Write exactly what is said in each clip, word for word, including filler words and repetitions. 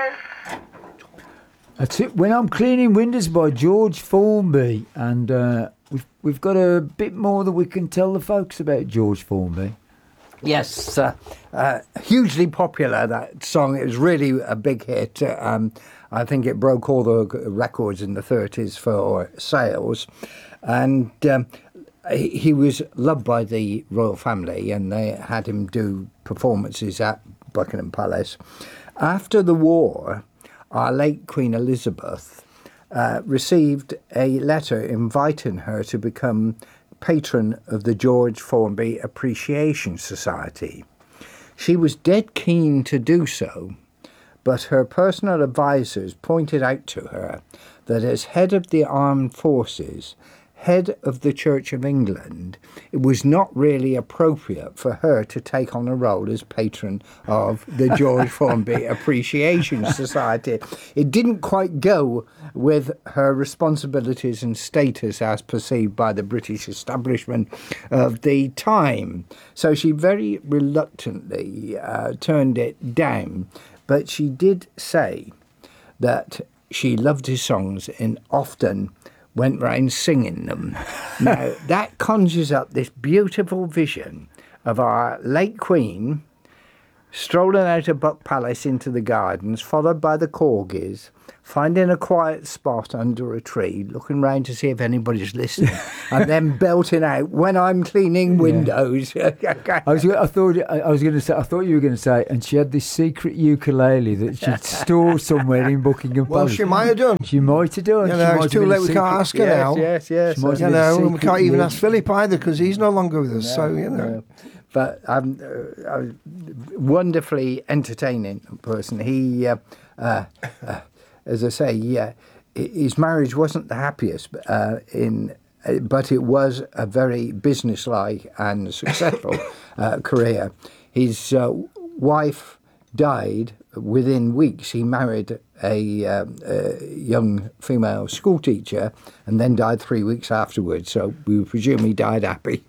That's it. When I'm Cleaning Windows by George Formby, and uh, we've we've got a bit more that we can tell the folks about George Formby. Yes, uh, uh, hugely popular, that song. It was really a big hit. Um, I think it broke all the records in the thirties for sales. And um, he, he was loved by the royal family, and they had him do performances at Buckingham Palace. After the war, our late Queen Elizabeth uh, received a letter inviting her to become patron of the George Formby Appreciation Society. She was dead keen to do so, but her personal advisors pointed out to her that as head of the armed forces, head of the Church of England, it was not really appropriate for her to take on a role as patron of the George Formby Appreciation Society. It didn't quite go with her responsibilities and status as perceived by the British establishment of the time. So she very reluctantly uh, turned it down, but she did say that she loved his songs and often went round singing them. Now, that conjures up this beautiful vision of our late Queen strolling out of Buck Palace into the gardens, followed by the corgis, finding a quiet spot under a tree, looking round to see if anybody's listening, and then belting out, "When I'm cleaning windows." Yeah. I was, I thought, I was going to say, I thought you were going to say, and she had this secret ukulele that she'd stored somewhere in Buckingham Well, Palace. she might have done. She might have done. You She know, might it's have too been late. a We secret- can't ask her Yes, now. yes, yes. She might have You been a know, and we secret can't even war- ask Philip either because he's no longer with us. so, you know. No. But um, uh, uh, wonderfully entertaining person. He, uh, uh, uh, as I say, yeah, his marriage wasn't the happiest uh, in, uh, but it was a very businesslike and successful uh, career. His uh, wife died within weeks. He married a, um, a young female school teacher and then died three weeks afterwards. So we presume he died happy.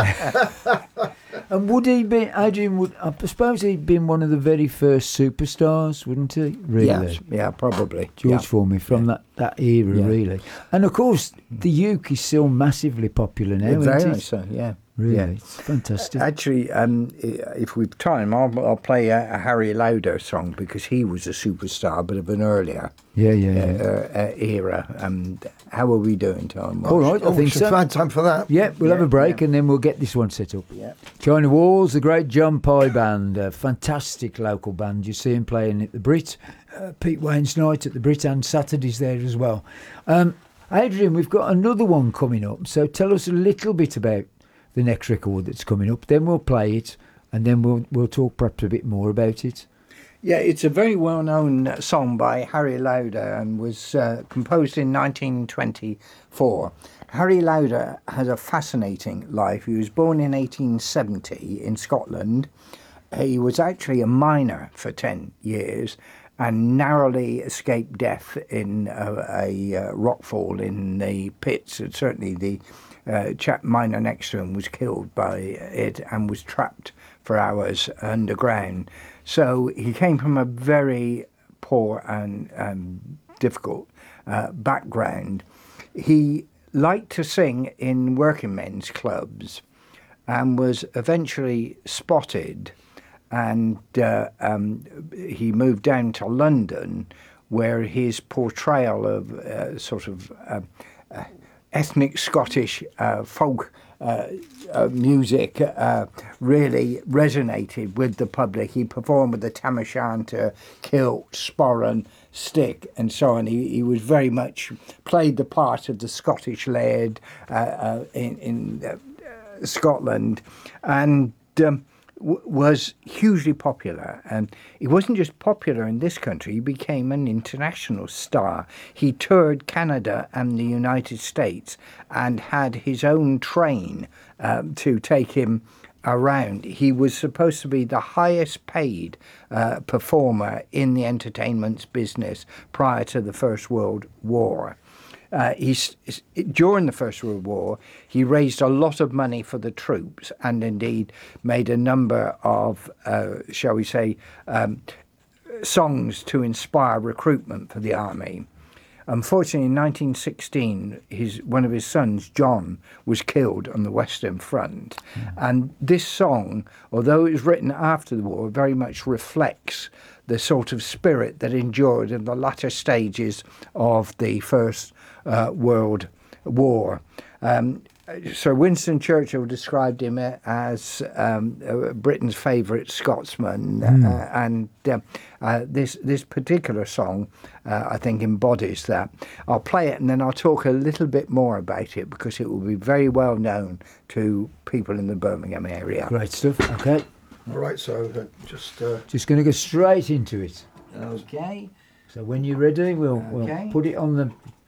And would he be, Adrian, would, I suppose he'd been one of the very first superstars, wouldn't he? Really? Yes, yeah, probably. George yeah. Formby from Yeah. that, that era, Yeah. really. And of course, the uke is still massively popular now, Yeah, very isn't much it? so, yeah. Really, Yeah. it's fantastic. Actually, um, if we've time, I'll, I'll play a, a Harry Lauder song because he was a superstar, but of an earlier yeah, yeah, uh, yeah. uh, era. Um, how are we doing, Tom? All right, I Oh, think should so. find time for that. Yeah, we'll have Yeah, a break yeah. and then we'll get this one set up. Yeah. China Walls, the great John Pye Band, a fantastic local band. You see him playing at the Brit, uh, Pete Wayne's night at the Brit, and Saturdays there as well. Um, Adrian, we've got another one coming up, so tell us a little bit about the next record that's coming up. Then we'll play it, and then we'll we'll talk perhaps a bit more about it. Yeah, it's a very well-known song by Harry Lauder and was uh, composed in nineteen twenty-four. Harry Lauder has a fascinating life. He was born in eighteen seventy in Scotland. He was actually a miner for ten years and narrowly escaped death in a, a uh, rockfall in the pits. And certainly the uh, chap miner next to him was killed by it and was trapped for hours underground. So he came from a very poor and um, difficult uh, background. He liked to sing in working men's clubs and was eventually spotted, and uh, um, he moved down to London, where his portrayal of uh, sort of uh, uh, ethnic Scottish uh, folk uh, uh, music uh, really resonated with the public. He performed with the tam o' shanter, kilt, sporran, stick, and so on. He, he was very much played the part of the Scottish laird uh, uh, in, in uh, Scotland, and um, w- was hugely popular. And he wasn't just popular in this country, he became an international star. He toured Canada and the United States and had his own train um, to take him around. He was supposed to be the highest paid uh, performer in the entertainment business prior to the First World War. Uh, he's, during the First World War, he raised a lot of money for the troops and indeed made a number of, uh, shall we say, um, songs to inspire recruitment for the army. Unfortunately, in nineteen sixteen, his one of his sons, John, was killed on the Western Front. Mm. And this song, although it was written after the war, very much reflects the sort of spirit that endured in the latter stages of the First uh, World War. Um, Sir Winston Churchill described him as um, Britain's favourite Scotsman, mm. uh, and uh, uh, this this particular song, uh, I think, embodies that. I'll play it and then I'll talk a little bit more about it because it will be very well known to people in the Birmingham area. Great stuff. Okay. All right, so uh, just uh... just going to go straight into it. Okay. So when you're ready, we'll, okay. we'll put it on the